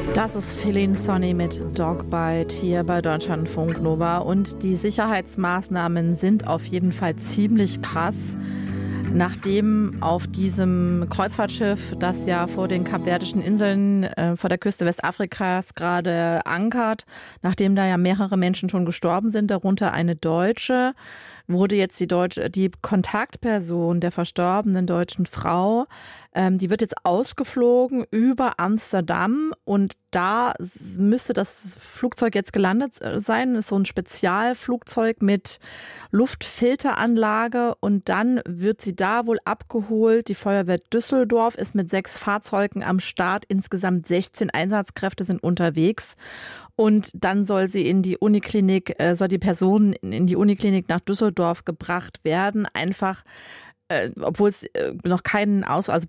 Das ist Feline Sonny mit Dogbite hier bei Deutschlandfunk Nova und die Sicherheitsmaßnahmen sind auf jeden Fall ziemlich krass. Nachdem auf diesem Kreuzfahrtschiff, das ja vor den Kapverdischen Inseln vor der Küste Westafrikas gerade ankert, nachdem da ja mehrere Menschen schon gestorben sind, darunter eine Deutsche, wurde jetzt die Kontaktperson der verstorbenen deutschen Frau, die wird jetzt ausgeflogen über Amsterdam und da müsste das Flugzeug jetzt gelandet sein. Das ist so ein Spezialflugzeug mit Luftfilteranlage und dann wird sie da wohl abgeholt. Die Feuerwehr Düsseldorf ist mit 6 Fahrzeugen am Start. Insgesamt 16 Einsatzkräfte sind unterwegs. Und dann soll sie in die Uniklinik, soll die Person in die Uniklinik nach Düsseldorf gebracht werden. Einfach, obwohl es noch keinen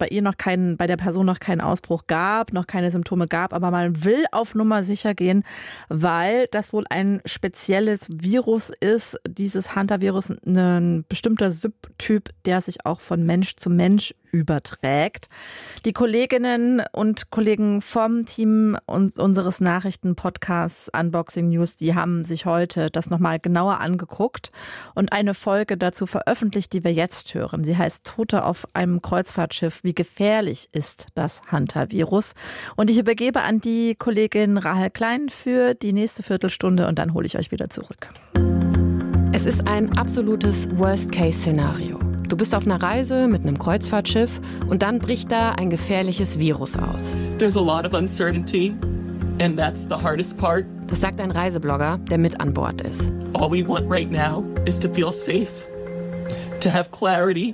bei der Person noch keinen Ausbruch gab, noch keine Symptome gab, aber man will auf Nummer sicher gehen, weil das wohl ein spezielles Virus ist, dieses Hantavirus, ein bestimmter Subtyp, der sich auch von Mensch zu Mensch überträgt. Die Kolleginnen und Kollegen vom Team unseres Nachrichtenpodcasts Unboxing News, die haben sich heute das nochmal genauer angeguckt und eine Folge dazu veröffentlicht, die wir jetzt hören. Sie heißt Tote auf einem Kreuzfahrtschiff. Wie gefährlich ist das Hantavirus? Und ich übergebe an die Kollegin Rahel Klein für die nächste Viertelstunde und dann hole ich euch wieder zurück. Es ist ein absolutes Worst-Case-Szenario. Du bist auf einer Reise mit einem Kreuzfahrtschiff und dann bricht da ein gefährliches Virus aus. There's a lot of uncertainty and that's the hardest part. Das sagt ein Reiseblogger, der mit an Bord ist. All we want right now is to feel safe, to have clarity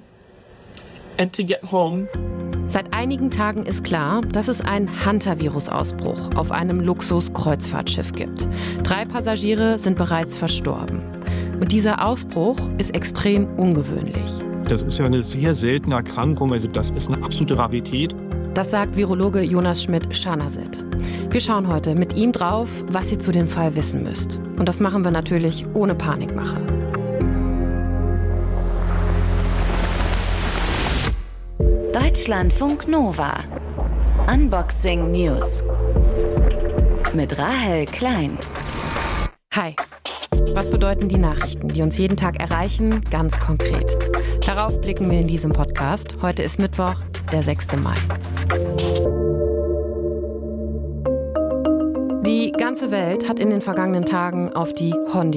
and to get home. Seit einigen Tagen ist klar, dass es einen Hantavirus-Ausbruch auf einem Luxus-Kreuzfahrtschiff gibt. 3 Passagiere sind bereits verstorben. Und dieser Ausbruch ist extrem ungewöhnlich. Das ist ja eine sehr seltene Erkrankung, also das ist eine absolute Rarität. Das sagt Virologe Jonas Schmidt-Scharnazit. Wir schauen heute mit ihm drauf, was ihr zu dem Fall wissen müsst. Und das machen wir natürlich ohne Panikmache. Deutschlandfunk Nova. Unboxing News. Mit Rahel Klein. Hi. Was bedeuten die Nachrichten, die uns jeden Tag erreichen, ganz konkret? Darauf blicken wir in diesem Podcast. Heute ist Mittwoch, der 6. Mai. Die ganze Welt hat in den vergangenen Tagen auf die